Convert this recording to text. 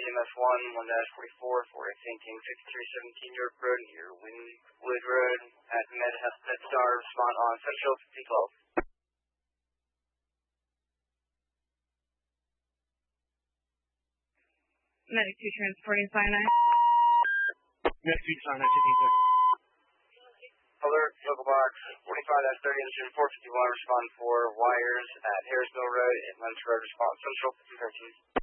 EMS 1-44 for a fainting 5317 York Road near Wynwood Road at MedStar. Respond on Central 5012. Medic 2 transporting cyanide. Medic 2 cyanide, 1530. Alert, local box 45-30 engine 451, respond for wires at Harrisville Road and Lynch Road, response Central 1513.